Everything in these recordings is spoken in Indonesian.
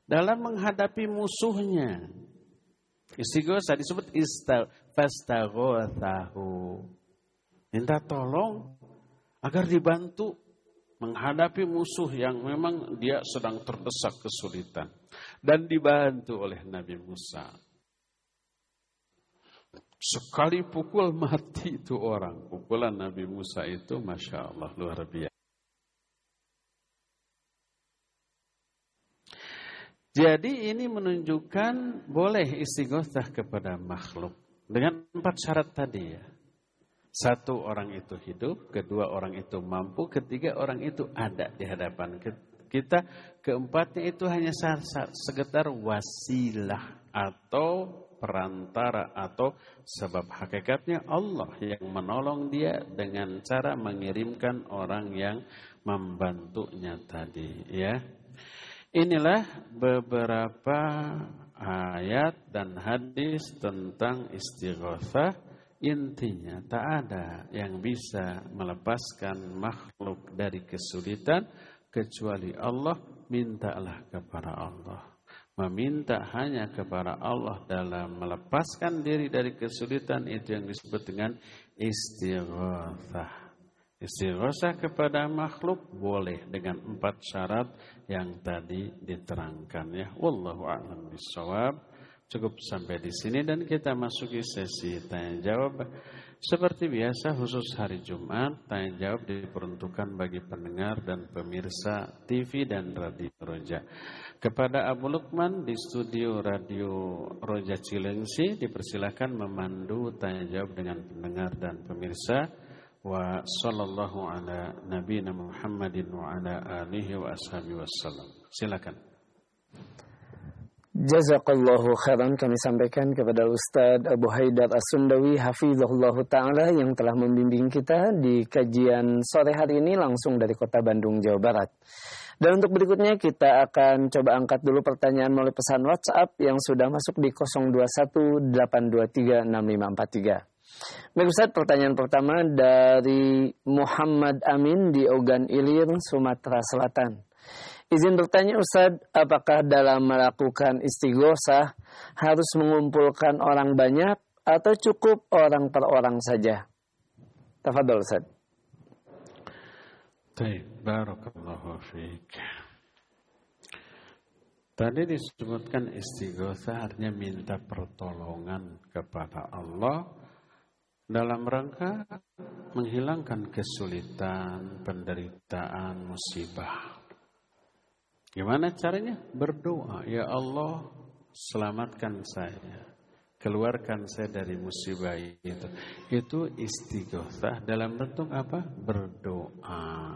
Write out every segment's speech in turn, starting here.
dalam menghadapi musuhnya. Istighosa disebut fastaghothahu. Minta tolong agar dibantu menghadapi musuh yang memang dia sedang terdesak kesulitan. Dan dibantu oleh Nabi Musa. Sekali pukul mati itu orang. Pukulan Nabi Musa itu Masya Allah luar biasa. Jadi ini menunjukkan boleh istighotsah kepada makhluk. Dengan 4 syarat tadi ya. 1, orang itu hidup. 2, orang itu mampu. 3, orang itu ada di hadapan kita. 4-nya itu hanya sekedar wasilah atau perantara atau sebab hakikatnya Allah yang menolong dia dengan cara mengirimkan orang yang membantunya tadi ya. Inilah beberapa ayat dan hadis tentang istighotsah. Intinya tak ada yang bisa melepaskan makhluk dari kesulitan kecuali Allah. Mintalah kepada Allah. Meminta hanya kepada Allah dalam melepaskan diri dari kesulitan itu yang disebut dengan istighotsah. Istighotsah kepada makhluk boleh dengan 4 syarat yang tadi diterangkan ya. Wallahu a'lam bishawab. Cukup sampai di sini dan kita masuki sesi tanya jawab. Seperti biasa khusus hari Jumat, tanya jawab diperuntukkan bagi pendengar dan pemirsa TV dan Radio Roja. Kepada Abu Lukman di studio Radio Roja Cilengsi dipersilakan memandu tanya jawab dengan pendengar dan pemirsa. Wa sallallahu ala nabiyina Muhammadin wa ala alihi wa ashabihi wassalam. Silakan. Jazakallahu khairan kami sampaikan kepada Ustadz Abu Haidar As-Sundawi hafizahullah ta'ala yang telah membimbing kita di kajian sore hari ini langsung dari kota Bandung, Jawa Barat. Dan untuk berikutnya kita akan coba angkat dulu pertanyaan melalui pesan WhatsApp yang sudah masuk di 0218236543. Baik Ustaz, pertanyaan pertama dari Muhammad Amin di Ogan Ilir, Sumatera Selatan. Izin bertanya Ustaz, apakah dalam melakukan istighotsah harus mengumpulkan orang banyak atau cukup orang per orang saja? Tafadhol Ustaz. Baik, barakallahu fiik. Tadi disebutkan istighotsah artinya minta pertolongan kepada Allah dalam rangka menghilangkan kesulitan, penderitaan, musibah. Gimana caranya? Berdoa, ya Allah selamatkan saya, keluarkan saya dari musibah itu. Itu istighotsah dalam bentuk apa? Berdoa.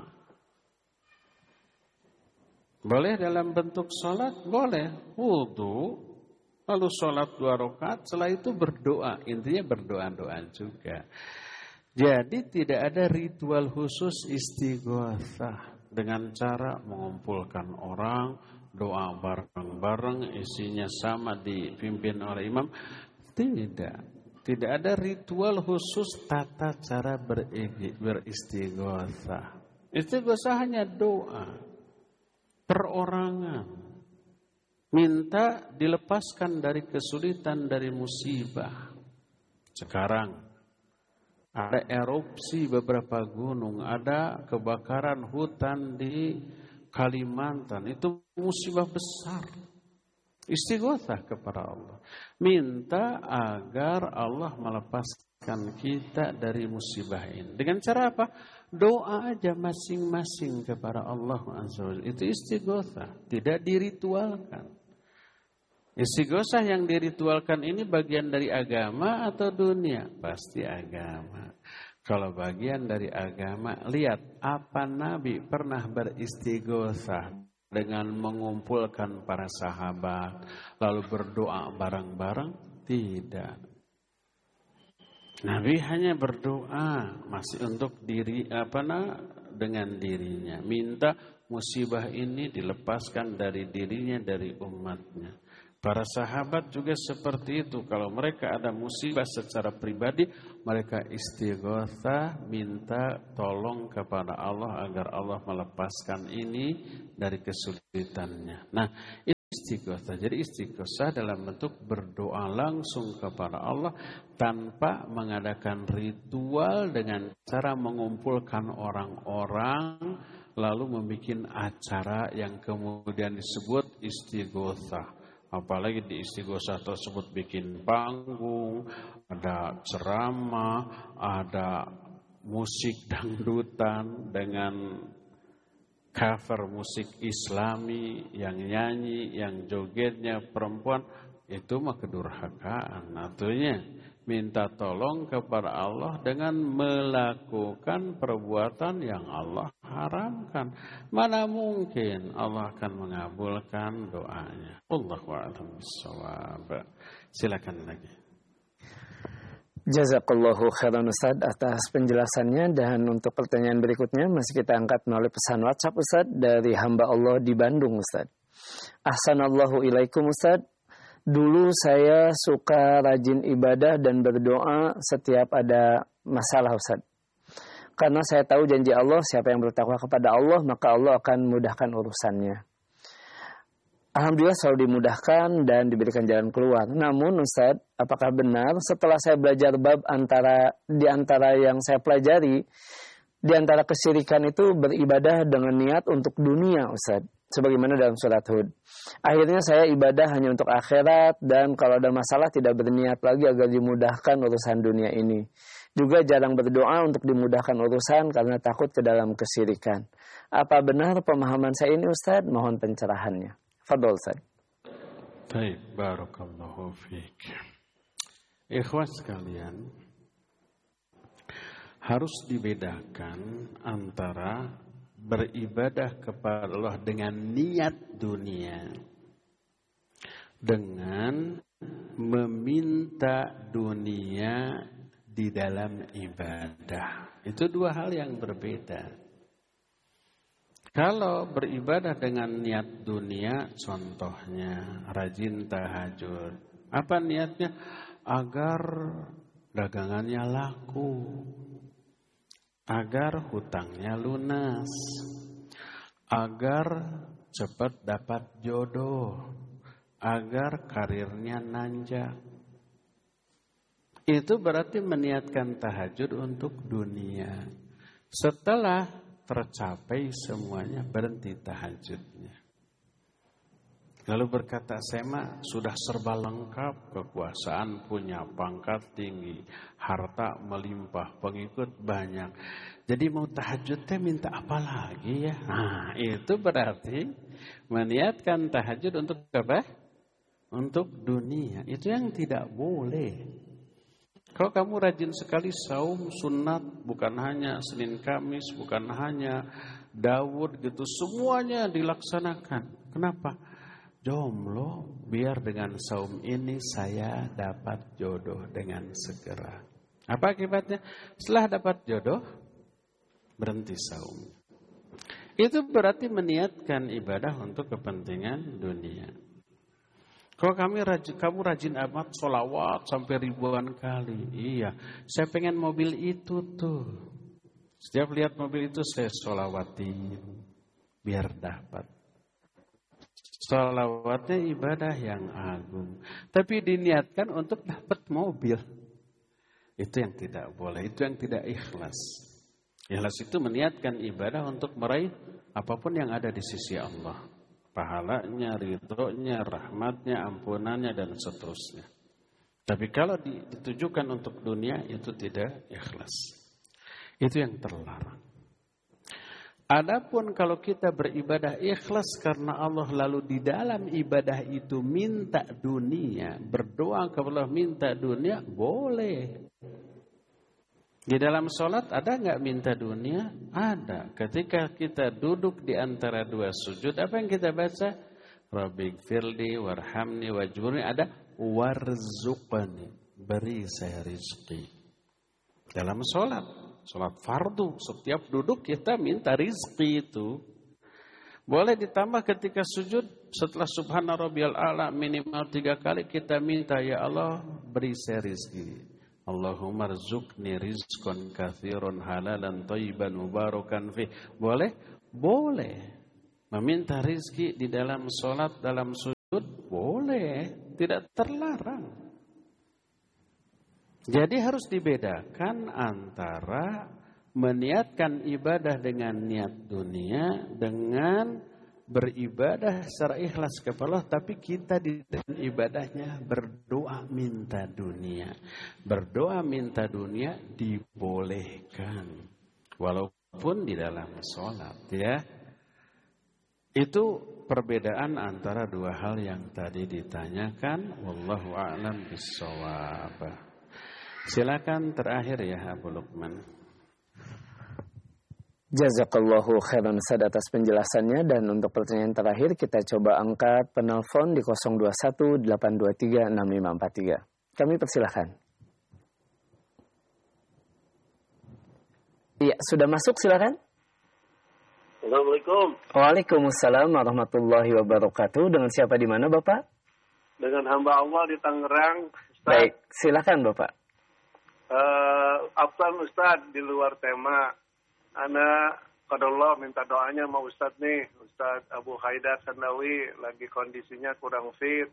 Boleh dalam bentuk sholat? Boleh. Wudu. Lalu sholat 2 rakaat, setelah itu berdoa. Intinya berdoa-doa juga. Jadi tidak ada ritual khusus istighotsah dengan cara mengumpulkan orang, doa bareng-bareng, isinya sama dipimpin oleh imam. Tidak. Tidak ada ritual khusus tata cara beristighotsah. Istighotsah hanya doa. Perorangan. Minta dilepaskan dari kesulitan, dari musibah. Sekarang ada erupsi beberapa gunung, ada kebakaran hutan di Kalimantan. Itu musibah besar. Istighotsah kepada Allah. Minta agar Allah melepaskan kita dari musibah ini. Dengan cara apa? Doa aja masing-masing kepada Allah Azza wa Jalla. Itu istighotsah, tidak diritualkan. Istighotsah yang diritualkan ini bagian dari agama atau dunia? Pasti agama. Kalau bagian dari agama, lihat apa Nabi pernah beristighotsah dengan mengumpulkan para sahabat lalu berdoa bareng-bareng? Tidak. Nabi hanya berdoa masih untuk diri dengan dirinya, minta musibah ini dilepaskan dari dirinya, dari umatnya. Para sahabat juga seperti itu. Kalau mereka ada musibah secara pribadi, mereka istighotsah, minta tolong kepada Allah agar Allah melepaskan ini dari kesulitannya. Nah, itu istighosah. Jadi istighosah dalam bentuk berdoa langsung kepada Allah tanpa mengadakan ritual dengan cara mengumpulkan orang-orang lalu membuat acara yang kemudian disebut istighosah. Apalagi di istighosah tersebut bikin panggung, ada ceramah, ada musik dangdutan dengan cover musik Islami, yang nyanyi, yang jogetnya perempuan, itu mah kedurhakaan. Artinya minta tolong kepada Allah dengan melakukan perbuatan yang Allah haramkan. Mana mungkin Allah akan mengabulkan doanya. Allahu a'lam bishawab. Silakan lagi. Jazakallahu khairan Ustaz atas penjelasannya, dan untuk pertanyaan berikutnya masih kita angkat melalui pesan WhatsApp Ustaz dari hamba Allah di Bandung Ustaz. Ahsanallahu ilaikum Ustaz. Dulu saya suka rajin ibadah dan berdoa setiap ada masalah Ustaz. Karena saya tahu janji Allah, siapa yang bertakwa kepada Allah maka Allah akan mudahkan urusannya. Alhamdulillah selalu dimudahkan dan diberikan jalan keluar. Namun Ustaz, apakah benar setelah saya belajar bab di antara yang saya pelajari, di antara kesyirikan itu beribadah dengan niat untuk dunia Ustaz? Sebagaimana dalam surat Hud. Akhirnya saya ibadah hanya untuk akhirat, dan kalau ada masalah tidak berniat lagi agar dimudahkan urusan dunia ini. Juga jarang berdoa untuk dimudahkan urusan karena takut ke dalam kesyirikan. Apa benar pemahaman saya ini Ustaz? Mohon pencerahannya. Fadol Ustaz. Baik, barakallahu fiik. Ikhwas sekalian, harus dibedakan antara beribadah kepada Allah dengan niat dunia dengan meminta dunia di dalam ibadah. Itu dua hal yang berbeda. Kalau beribadah dengan niat dunia, contohnya rajin tahajud. Apa niatnya? Agar dagangannya laku, agar hutangnya lunas, agar cepat dapat jodoh, agar karirnya nanjak. Itu berarti meniatkan tahajud untuk dunia. Setelah tercapai semuanya, berhenti tahajudnya. Lalu berkata, saya mah sudah serba lengkap, kekuasaan punya, pangkat tinggi, harta melimpah, pengikut banyak. Jadi mau tahajudnya minta apa lagi ya? Nah, itu berarti meniatkan tahajud untuk apa? Untuk dunia. Itu yang tidak boleh. Kalau kamu rajin sekali saum sunat, bukan hanya Senin Kamis, bukan hanya Daud gitu, semuanya dilaksanakan. Kenapa? Jomblo, biar dengan saum ini saya dapat jodoh dengan segera. Apa akibatnya? Setelah dapat jodoh, berhenti saum. Itu berarti meniatkan ibadah untuk kepentingan dunia. Kalau kamu rajin amat sholawat sampai ribuan kali. Iya, saya pengen mobil itu tuh. Setiap lihat mobil itu saya sholawatin biar dapat. Sholawatnya ibadah yang agung, tapi diniatkan untuk dapat mobil. Itu yang tidak boleh, itu yang tidak ikhlas. Ikhlas itu meniatkan ibadah untuk meraih apapun yang ada di sisi Allah. Pahalanya, ridhonya, rahmatnya, ampunannya, dan seterusnya. Tapi kalau ditujukan untuk dunia, itu tidak ikhlas. Itu yang terlarang. Adapun kalau kita beribadah ikhlas karena Allah, lalu di dalam ibadah itu minta dunia, berdoa kepada Allah minta dunia, boleh. Di dalam sholat ada nggak minta dunia? Ada. Ketika kita duduk di antara dua sujud, apa yang kita baca? Rabbighfirli warhamni wajburni. Ada warzuqni, beri saya rizki. Dalam sholat fardu, setiap duduk kita minta rizki itu. Boleh ditambah ketika sujud, setelah subhana rabbiyal a'la minimal 3 kali kita minta, ya Allah beri saya rizki. Allahumma rzuqni rizqan katsiran halalan thayyiban mubarakan fi. Boleh? Boleh. Meminta rizki di dalam sholat, dalam sujud boleh, tidak terlarang. Jadi harus dibedakan antara meniatkan ibadah dengan niat dunia dengan beribadah secara ikhlas kepada Allah, tapi kita di dalam ibadahnya berdoa minta dunia. Berdoa minta dunia dibolehkan walaupun di dalam sholat, ya. Itu perbedaan antara dua hal yang tadi ditanyakan. Wallahu a'lam bissawab. Silakan terakhir ya Abu Lukman. Jazakallahu khairan Ustaz atas penjelasannya, dan untuk pertanyaan terakhir kita coba angkat penelpon di 021-823-6543. Kami persilahkan. Iya, sudah masuk, silakan. Assalamualaikum. Waalaikumsalam warahmatullahi wabarakatuh. Dengan siapa di mana, Bapak? Dengan hamba Allah di Tangerang, Ustaz. Baik, silakan Bapak. Afwan Ustaz, di luar tema. Ana qadallah minta doanya sama Ustaz nih. Ustaz Abu Haidar Sandawi lagi kondisinya kurang fit.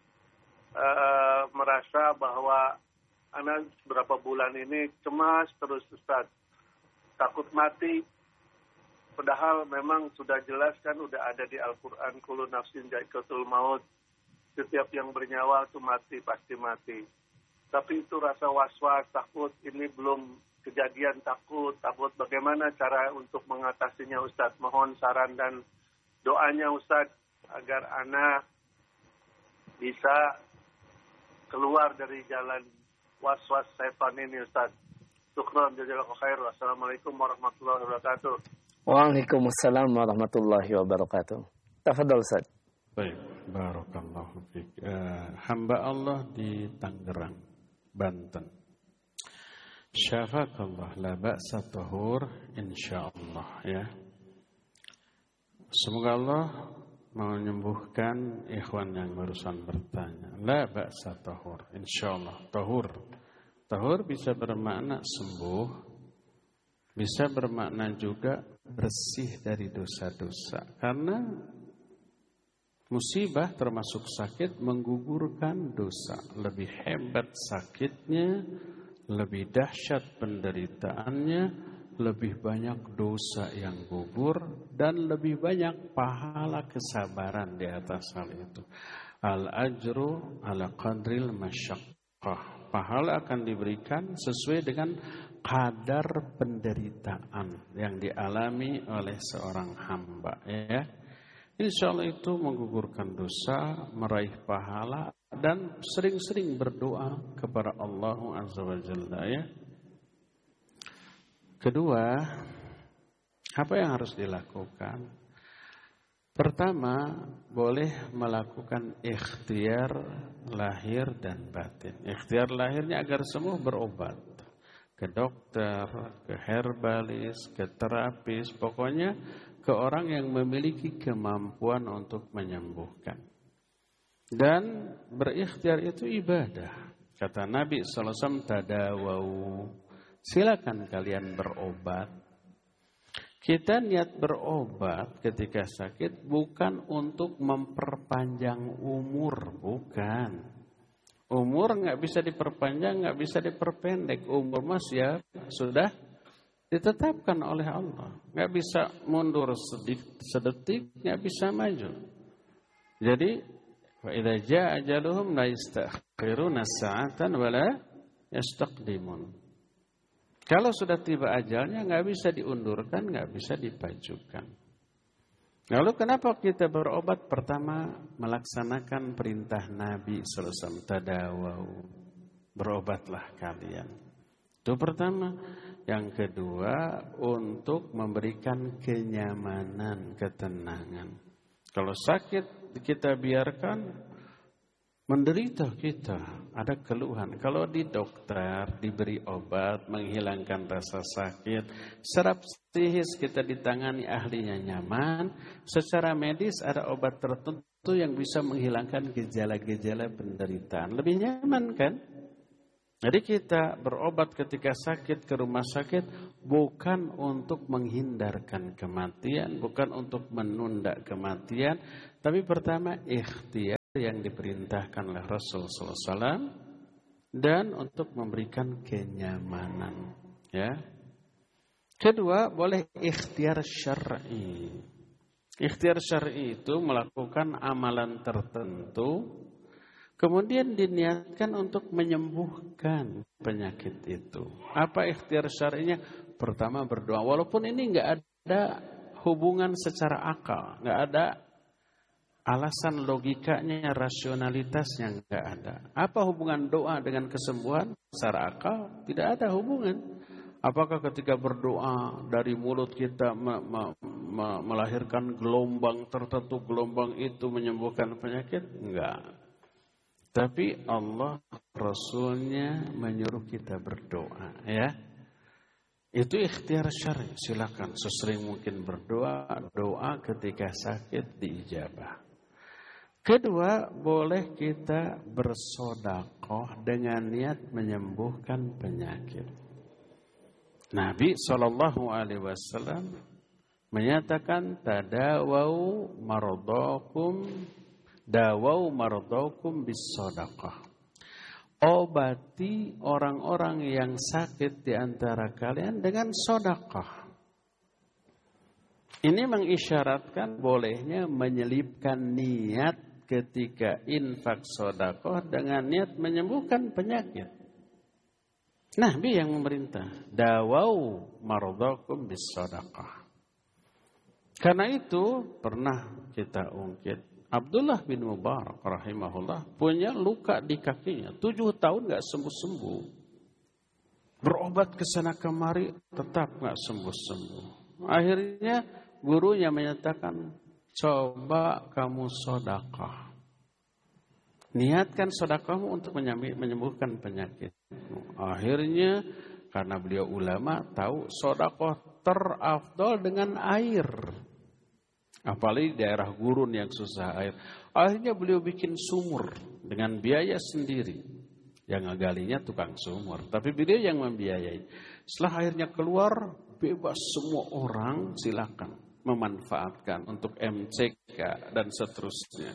Merasa bahwa ana beberapa bulan ini cemas terus Ustaz. Takut mati. Padahal memang sudah jelas kan udah ada di Al-Quran, kullu nafsin dha'iqatul maut. Setiap yang bernyawa itu mati, pasti mati. Tapi itu rasa was-was, takut, ini belum kejadian, takut bagaimana cara untuk mengatasinya Ustaz. Mohon saran dan doanya Ustaz, agar anak bisa keluar dari jalan was-was setan ini Ustaz. Syukran, jazakallahu khair. Wassalamualaikum warahmatullahi wabarakatuh. Waalaikumsalam warahmatullahi wabarakatuh. Tafadhol Ustaz. Baik, barakallahu fiik. Hamba Allah di Tangerang, Banten. Syafakallah, la ba'sa tahur insyaallah ya. Semoga Allah menyembuhkan ikhwan yang barusan bertanya. La ba'sa tahur insyaallah. Tahur bisa bermakna sembuh, bisa bermakna juga bersih dari dosa-dosa. Karena musibah termasuk sakit menggugurkan dosa. Lebih hebat sakitnya, lebih dahsyat penderitaannya, lebih banyak dosa yang gugur, dan lebih banyak pahala kesabaran di atas hal itu. Al-ajru ala qadril masyaqqah. Pahala akan diberikan sesuai dengan kadar penderitaan yang dialami oleh seorang hamba, ya. Insya Allah itu menggugurkan dosa, meraih pahala, dan sering-sering berdoa kepada Allah Azza wa Jalla, ya. Kedua, apa yang harus dilakukan? Pertama, boleh melakukan ikhtiar lahir dan batin. Ikhtiar lahirnya agar sembuh berobat. Ke dokter, ke herbalis, ke terapis, pokoknya ke orang yang memiliki kemampuan untuk menyembuhkan. Dan berikhtiar itu ibadah. Kata Nabi SAW, tadawau, silakan kalian berobat. Kita niat berobat ketika sakit bukan untuk memperpanjang umur, bukan. Umur nggak bisa diperpanjang, nggak bisa diperpendek. Umur mas ya sudah ditetapkan oleh Allah. Nggak bisa mundur sedetik, nggak bisa maju. Jadi, wa idza jaa ajaluhum la yastakhiruna sa'atan wa la yastaqdimun. Kalau sudah tiba ajalnya nggak bisa diundurkan, nggak bisa dipajukan. Lalu kenapa kita berobat? Pertama, melaksanakan perintah Nabi sallallahu alaihi wasallam, tadawau, berobatlah kalian. Itu pertama. Yang kedua, untuk memberikan kenyamanan, ketenangan. Kalau sakit kita biarkan, menderita kita, ada keluhan. Kalau di dokter diberi obat menghilangkan rasa sakit, secara psikis kita ditangani ahlinya nyaman, secara medis ada obat tertentu yang bisa menghilangkan gejala-gejala penderitaan. Lebih nyaman kan? Jadi kita berobat ketika sakit ke rumah sakit bukan untuk menghindarkan kematian, bukan untuk menunda kematian, tapi pertama ikhtiar yang diperintahkan oleh Rasul sallallahu alaihi wasallam dan untuk memberikan kenyamanan, ya. Kedua, boleh ikhtiar syar'i. Ikhtiar syar'i itu melakukan amalan tertentu kemudian diniatkan untuk menyembuhkan penyakit itu. Apa ikhtiar syar'inya? Pertama berdoa. Walaupun ini enggak ada hubungan secara akal, enggak ada alasan logikanya, rasionalitasnya enggak ada. Apa hubungan doa dengan kesembuhan? Secara akal tidak ada hubungan. Apakah ketika berdoa dari mulut kita melahirkan gelombang tertentu, gelombang itu menyembuhkan penyakit? Enggak. Tapi Allah, Rasulnya menyuruh kita berdoa, ya. Itu ikhtiar syar'i. Silakan sesering mungkin berdoa, doa ketika sakit diijabah. Kedua, boleh kita bersedekah dengan niat menyembuhkan penyakit. Nabi sallallahu alaihi wasallam menyatakan tadawau maradakum bis-shadaqah. Obati orang-orang yang sakit di antara kalian dengan sedekah. Ini mengisyaratkan bolehnya menyelipkan niat ketika infak sedekah dengan niat menyembuhkan penyakit. Nabi yang memerintah, dawau maradakum bis-shadaqah. Karena itu pernah kita ungkit, Abdullah bin Mubarak rahimahullah punya luka di kakinya, 7 tahun gak sembuh-sembuh. Berobat ke sana kemari tetap gak sembuh-sembuh. Akhirnya gurunya menyatakan, coba kamu sedekah. Niatkan sedekahmu untuk menyembuhkan penyakit. Akhirnya karena beliau ulama tahu sedekah terafdal dengan air. Apalagi daerah gurun yang susah air. Akhirnya beliau bikin sumur dengan biaya sendiri. Yang ngegalinya tukang sumur, tapi beliau yang membiayai. Setelah akhirnya keluar, bebas semua orang silakan memanfaatkan untuk MCK dan seterusnya.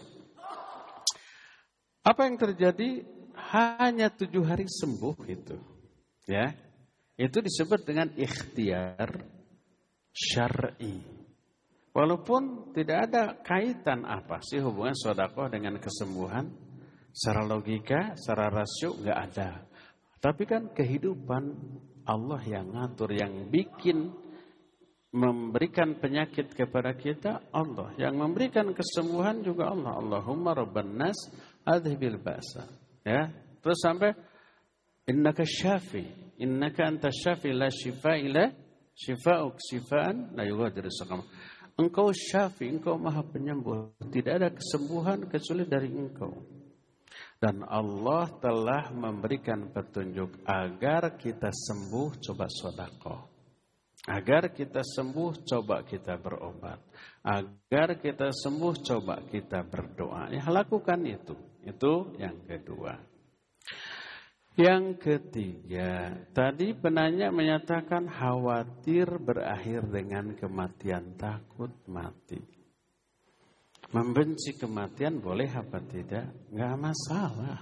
Apa yang terjadi? Hanya 7 hari sembuh itu. Ya. Itu disebut dengan ikhtiar syar'i. Walaupun tidak ada kaitan apa sih hubungan sedekah dengan kesembuhan. Secara logika, secara rasio enggak ada. Tapi kan kehidupan Allah yang ngatur, yang bikin memberikan penyakit kepada kita Allah, yang memberikan kesembuhan juga Allah. Allahumma rabban nas adhibil ba'sa. Ya, terus sampai innaka syafi, innaka antas syafi la shifaa illa shifaa'uk shifaan la yughadiru saqama. Engkau syafi, engkau maha penyembuh, tidak ada kesembuhan kecuali dari engkau. Dan Allah telah memberikan petunjuk agar kita sembuh, coba sedekah. Agar kita sembuh, coba kita berobat. Agar kita sembuh, coba kita berdoa. Ya, lakukan itu. Itu yang kedua. Yang ketiga, tadi penanya menyatakan khawatir berakhir dengan kematian, takut mati. Membenci kematian boleh apa tidak? Enggak masalah.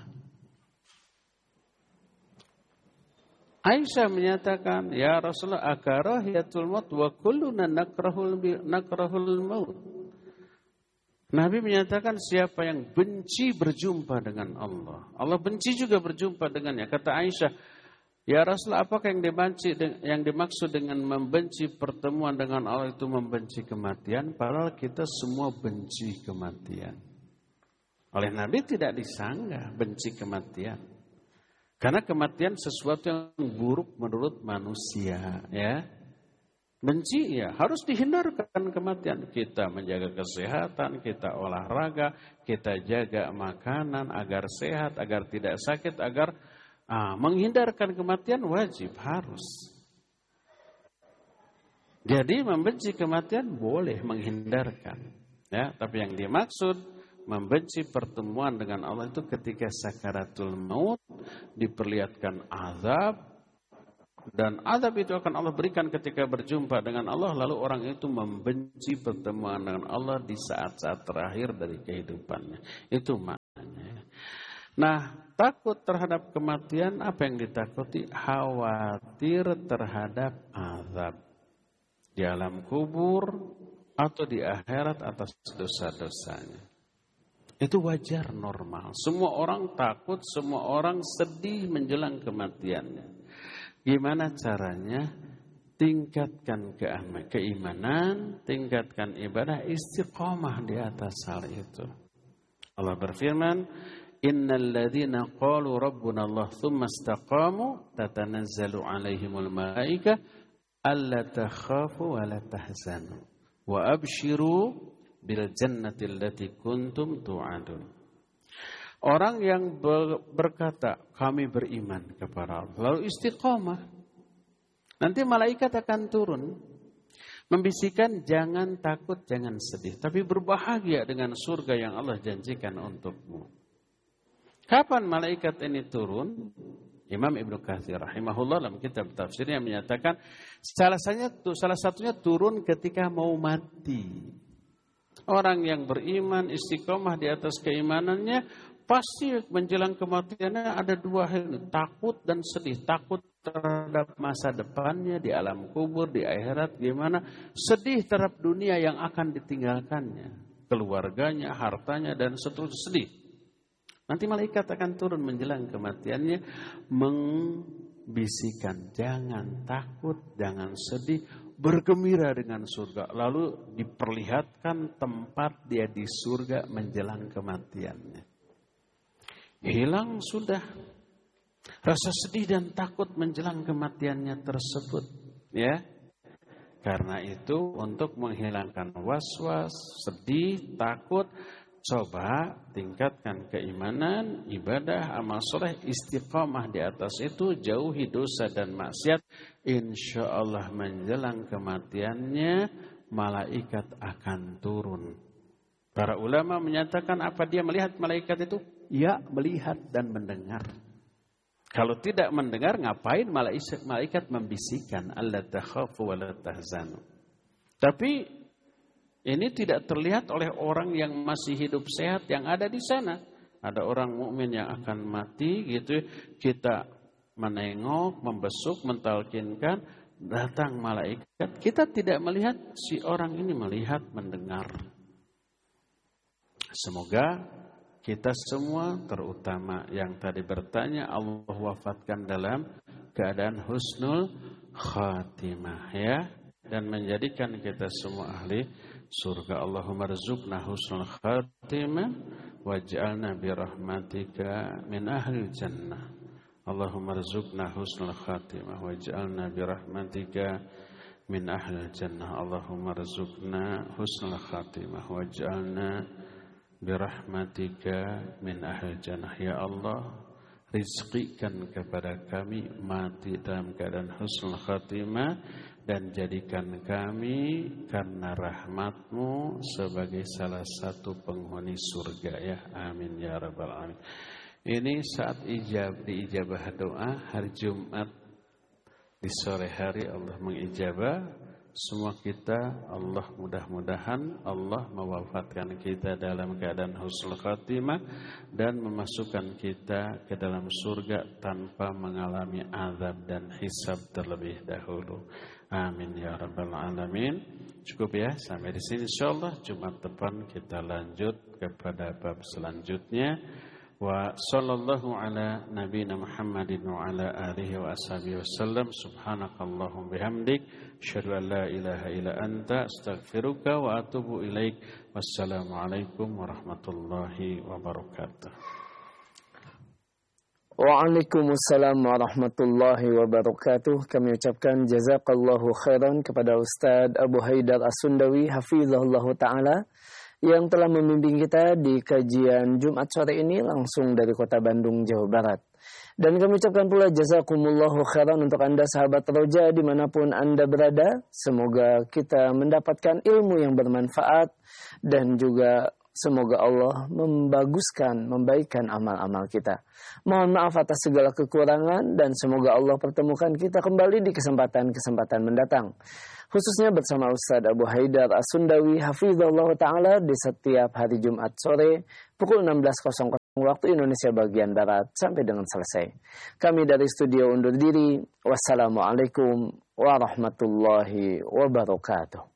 Aisyah menyatakan, ya Rasulullah, akarahiyatul maut wa kulluna nakrahul maut. Nabi menyatakan siapa yang benci berjumpa dengan Allah, Allah benci juga berjumpa dengannya. Kata Aisyah, ya Rasulullah, apakah yang dimaksud dengan membenci pertemuan dengan Allah itu membenci kematian? Padahal kita semua benci kematian. Oleh Nabi tidak disanggah benci kematian. Karena kematian sesuatu yang buruk menurut manusia, ya. Benci ya, harus dihindarkan kematian. Kita menjaga kesehatan, kita olahraga, kita jaga makanan agar sehat, agar tidak sakit, agar menghindarkan kematian wajib, harus. Jadi membenci kematian boleh menghindarkan, ya. Tapi yang dimaksud membenci pertemuan dengan Allah itu ketika sakaratul maut diperlihatkan azab. Dan azab itu akan Allah berikan ketika berjumpa dengan Allah. Lalu orang itu membenci pertemuan dengan Allah di saat-saat terakhir dari kehidupannya. Itu Nah, takut terhadap kematian, apa yang ditakuti? Khawatir terhadap azab di alam kubur atau di akhirat atas dosa-dosanya. Itu wajar, normal. Semua orang takut, semua orang sedih menjelang kematiannya. Gimana caranya? Tingkatkan keimanan, tingkatkan ibadah, istiqomah di atas hal itu. Allah berfirman, Innal ladzina qalu rabbuna Allah tsumma istaqamu tatanazzalu 'alaihimul malaikah alla takhafu wa la tahzanu wa abshiru bil jannati allati kuntum tu'adun. Orang yang berkata kami beriman kepada Allah lalu istiqamah, nanti malaikat akan turun membisikkan jangan takut, jangan sedih, tapi berbahagia dengan surga yang Allah janjikan untukmu. Kapan malaikat ini turun? Imam Ibnu Katsir rahimahullah dalam kitab tafsirnya menyatakan salah satunya turun ketika mau mati. Orang yang beriman istiqomah di atas keimanannya pasti menjelang kematiannya ada dua hal, takut dan sedih. Takut terhadap masa depannya di alam kubur, di akhirat gimana, sedih terhadap dunia yang akan ditinggalkannya, keluarganya, hartanya dan seterusnya, sedih. Nanti malaikat akan turun menjelang kematiannya membisikkan jangan takut, jangan sedih, bergembira dengan surga. Lalu diperlihatkan tempat dia di surga menjelang kematiannya. Hilang sudah rasa sedih dan takut menjelang kematiannya tersebut, ya. Karena itu untuk menghilangkan was-was, sedih, takut, coba tingkatkan keimanan, ibadah, amal soleh, istiqamah di atas itu, jauhi dosa dan maksiat. Insya Allah menjelang kematiannya malaikat akan turun. Para ulama menyatakan apa dia melihat malaikat itu? Ya, melihat dan mendengar. Kalau tidak mendengar, ngapain malaikat membisikkan alla takhafu wa la tahzanu. Tapi ini tidak terlihat oleh orang yang masih hidup sehat yang ada di sana. Ada orang mukmin yang akan mati gitu, kita menengok, membesuk, mentalkinkan, datang malaikat. Kita tidak melihat, si orang ini melihat, mendengar. Semoga kita semua, terutama yang tadi bertanya, Allah wafatkan dalam keadaan husnul khatimah, ya, dan menjadikan kita semua ahli surga. Allahumma rzuqna husnul khatimah waj'alna birahmatika min ahli jannah. Allahumma rzuqna husnul khatimah waj'alna birahmatika min ahli jannah. Allahumma rzuqna husnul khatimah waj'alna birahmatika min ahli jannah. Ya Allah, rizqikan kepada kami mati dalam keadaan husnul khatimah dan jadikan kami karena rahmat-Mu sebagai salah satu penghuni surga, ya. Amin ya rabbal alamin. Ini saat diijabah doa hari Jumat di sore hari Allah mengijabah semua kita. Allah mudah-mudahan Allah mewafatkan kita dalam keadaan husnul khatimah dan memasukkan kita ke dalam surga tanpa mengalami azab dan hisab terlebih dahulu. Amin ya rabbal alamin. Cukup ya sampai di sini, insyaallah Jumat depan kita lanjut kepada bab selanjutnya. Wa sallallahu ala nabiyina Muhammadin wa ala alihi wa ashabihi wasallam. Subhanakallahumma bihamdik asyhadu an la ilaha illa anta astaghfiruka wa atubu ilaik. Wassalamualaikum warahmatullahi wabarakatuh. Waalaikumsalam warahmatullahi wabarakatuh. Kami ucapkan jazakallahu khairan kepada Ustaz Abu Haidar As-Sundawi hafizahullahu ta'ala yang telah membimbing kita di kajian Jumat sore ini langsung dari kota Bandung, Jawa Barat. Dan kami ucapkan pula jazakumullahu khairan untuk Anda sahabat Roja dimanapun Anda berada. Semoga kita mendapatkan ilmu yang bermanfaat dan juga semoga Allah membaikkan amal-amal kita. Mohon maaf atas segala kekurangan dan semoga Allah pertemukan kita kembali di kesempatan-kesempatan mendatang. Khususnya bersama Ustaz Abu Haidar As-Sundawi hafizahullah ta'ala di setiap hari Jumat sore pukul 16.00 waktu Indonesia bagian Barat sampai dengan selesai. Kami dari studio undur diri. Wassalamualaikum warahmatullahi wabarakatuh.